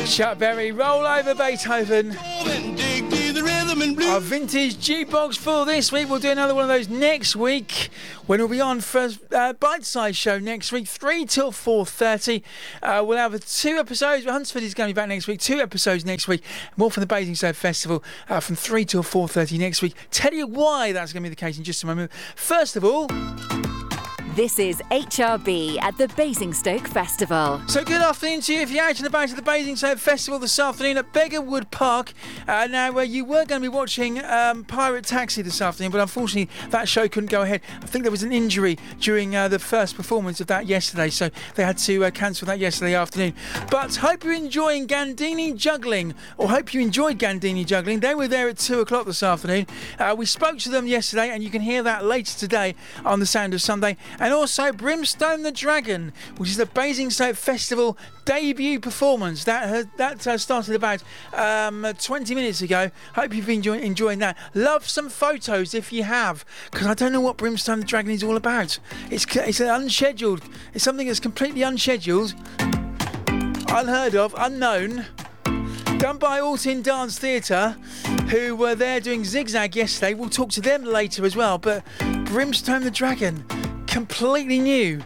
Chuck Berry, Roll Over Beethoven. Our vintage jukebox for this week. We'll do another one of those next week when we'll be on for Bite Size Show next week, 3 till 4:30. We'll have 2 episodes. Hunsford is going to be back next week. 2 episodes next week. More from the Basingstoke Festival from 3 till 4:30 next week. Tell you why that's going to be the case in just a moment. First of all, this is HRB at the Basingstoke Festival. So good afternoon to you if you're out and about at the Basingstoke Festival this afternoon at Beggarwood Park. Now, you were going to be watching Pirate Taxi this afternoon, but unfortunately that show couldn't go ahead. I think there was an injury during the first performance of that yesterday, so they had to cancel that yesterday afternoon. But hope you're enjoying Gandini Juggling, or hope you enjoyed Gandini Juggling. They were there at 2 o'clock this afternoon. We spoke to them yesterday, and you can hear that later today on The Sound of Sunday. And also Brimstone the Dragon, which is the Basingstoke Festival debut performance. That started about 20 minutes ago. Hope you've been enjoying that. Love some photos if you have, because I don't know what Brimstone the Dragon is all about. It's unscheduled. It's something that's completely unscheduled, unheard of, unknown. Done by Alton Dance Theatre, who were there doing Zigzag yesterday. We'll talk to them later as well. But Brimstone the Dragon, completely new.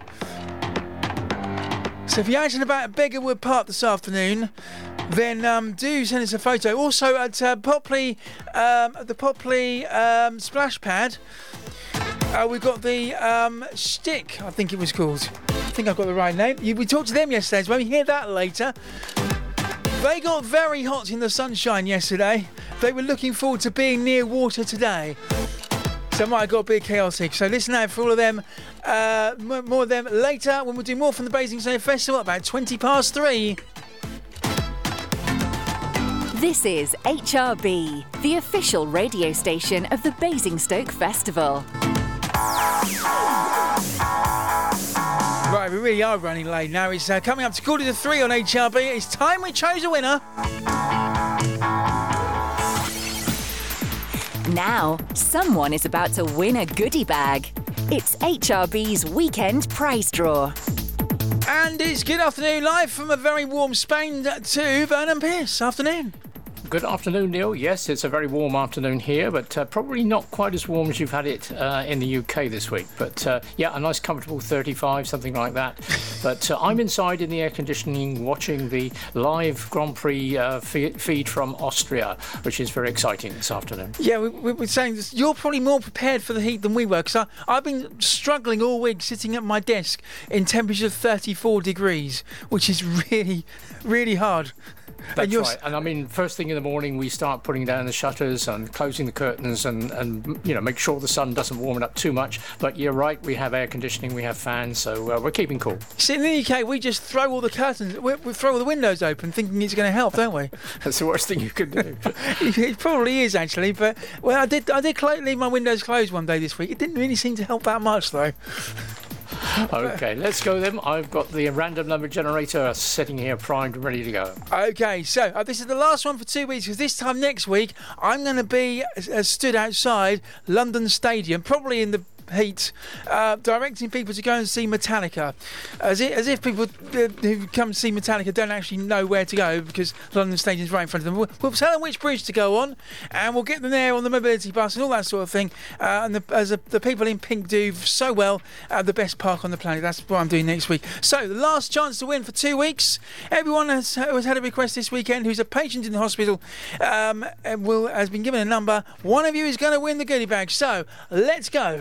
So if you're out and about at Beggarwood Park this afternoon, then do send us a photo. Also at Popley, the Popley Splash Pad, we've got the Stick, I think it was called. I think I've got the right name. We talked to them yesterday as well. We hear that later. They got very hot in the sunshine yesterday. They were looking forward to being near water today. So it might have got a bit chaotic. So listen out for all of them. More of them later when we'll do more from the Basingstoke Festival about 3:20. This is HRB, the official radio station of the Basingstoke Festival. Right, we really are running late now. It's coming up to 2:45 on HRB. It's time we chose a winner. Now, someone is about to win a goodie bag. It's HRB's weekend prize draw. And it's good afternoon, live from a very warm Spain to Vernon Pierce. Afternoon. Good afternoon, Neil. Yes, it's a very warm afternoon here, but probably not quite as warm as you've had it in the UK this week. But yeah, a nice comfortable 35, something like that. But I'm inside in the air conditioning watching the live Grand Prix feed from Austria, which is very exciting this afternoon. Yeah, we're saying this. You're probably more prepared for the heat than we were, because I've been struggling all week sitting at my desk in temperature 34 degrees, which is really, really hard. That's right. And I mean, first thing in the morning, we start putting down the shutters and closing the curtains and make sure the sun doesn't warm it up too much. But you're right, we have air conditioning, we have fans, so we're keeping cool. See, in the UK, we just throw all the curtains, we throw all the windows open, thinking it's going to help, don't we? That's the worst thing you could do. It probably is, actually. But, well, I did leave my windows closed one day this week. It didn't really seem to help that much, though. OK, let's go then. I've got the random number generator sitting here primed and ready to go. OK, so this is the last one for 2 weeks, because this time next week I'm going to be stood outside London Stadium, probably in the heat, directing people to go and see Metallica, as if people who come to see Metallica don't actually know where to go, because London Stadium's right in front of them. We'll tell them which bridge to go on, and we'll get them there on the mobility bus and all that sort of thing, and the people in pink do so well at the best park on the planet. That's what I'm doing next week. So the last chance to win for 2 weeks. Everyone has had a request this weekend who's a patient in the hospital has been given a number. One of you is going to win the goodie bag, so let's go.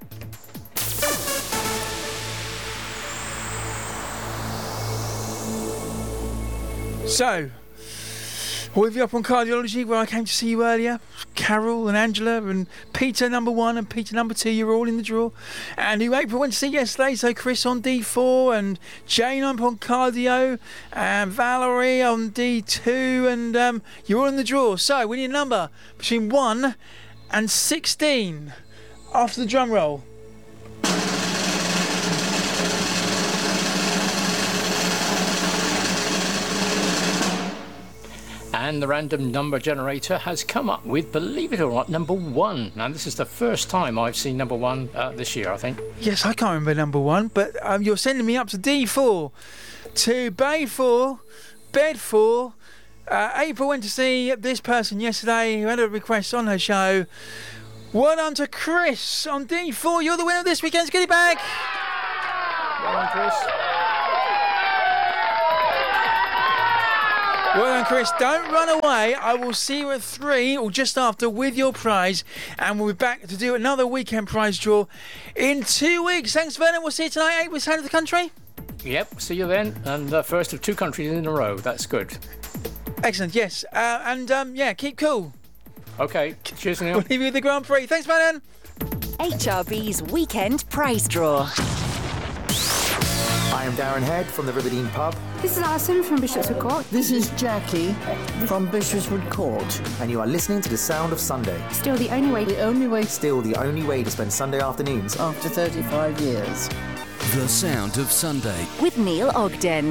So, with you up on cardiology, where I came to see you earlier, Carol and Angela and Peter number 1 and Peter number 2, you're all in the draw. And who April went to see yesterday, so Chris on D4 and Jane up on cardio and Valerie on D2, and you're all in the draw. So we need a number between 1 and 16 after the drum roll. And the random number generator has come up with, believe it or not, number 1. Now, this is the first time I've seen number 1 this year, I think. Yes, I can't remember number 1, but you're sending me up to D4, to Bay 4, bed for. April went to see this person yesterday who had a request on her show. Well done to Chris on D4. You're the winner of this weekend's goodie bag. Well done, Chris. Well done, Chris. Don't run away. I will see you at 3 or just after with your prize, and we'll be back to do another weekend prize draw in 2 weeks. Thanks, Vernon. We'll see you tonight, 8 with Sound of the Country. Yep, see you then. And first of 2 countries in a row. That's good. Excellent, yes. Keep cool. Okay, cheers, Neil. We'll leave you with the Grand Prix. Thanks, Vernon. HRB's weekend prize draw. I am Darren Head from the Riverdene pub. This is Alison from Bishopswood Court. This is Jackie from Bishopswood Court. And you are listening to The Sound of Sunday. Still the only way. Still the only way to spend Sunday afternoons. After 35 years. The Sound of Sunday. With Neil Ogden.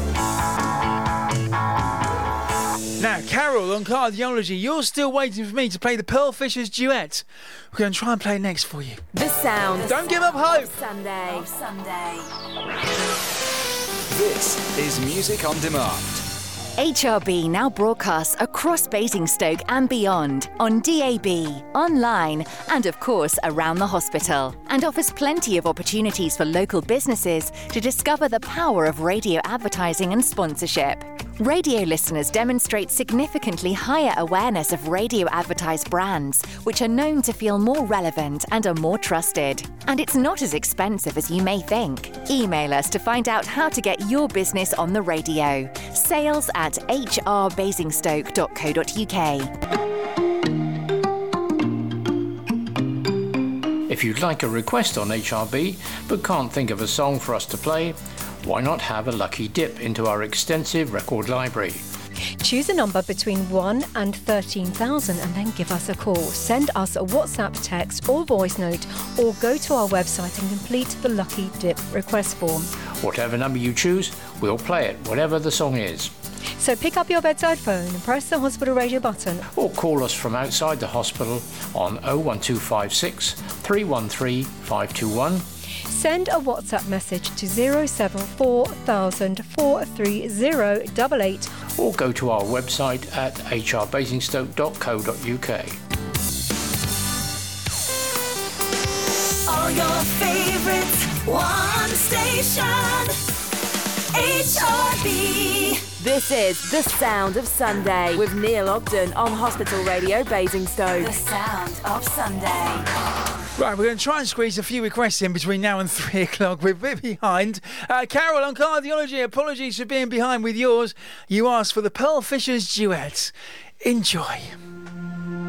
Now, Carol on Cardiology, you're still waiting for me to play the Pearl Fishers duet. We're going to try and play it next for you. The Sound. Don't give up hope. Sunday. This is Music on Demand. HRB now broadcasts across Basingstoke and beyond on DAB, online, and of course around the hospital, and offers plenty of opportunities for local businesses to discover the power of radio advertising and sponsorship. Radio listeners demonstrate significantly higher awareness of radio advertised brands, which are known to feel more relevant and are more trusted. And it's not as expensive as you may think. Email us to find out how to get your business on the radio. sales@hrbasingstoke.co.uk. If you'd like a request on HRB but can't think of a song for us to play, why not have a lucky dip into our extensive record library? Choose a number between 1 and 13,000 and then give us a call. Send us a WhatsApp, text or voice note, or go to our website and complete the Lucky Dip request form. Whatever number you choose, we'll play it, whatever the song is. So pick up your bedside phone and press the hospital radio button. Or call us from outside the hospital on 01256 313 521. Send a WhatsApp message to 074,000 43088. Or go to our website at hrbasingstoke.co.uk. All your favorites, one station, HRB. This is The Sound of Sunday with Neil Ogden on Hospital Radio Basingstoke. The Sound of Sunday. Right, we're going to try and squeeze a few requests in between now and 3 o'clock. We're a bit behind. Carol on Cardiology, apologies for being behind with yours. You asked for the Pearl Fishers duet. Enjoy.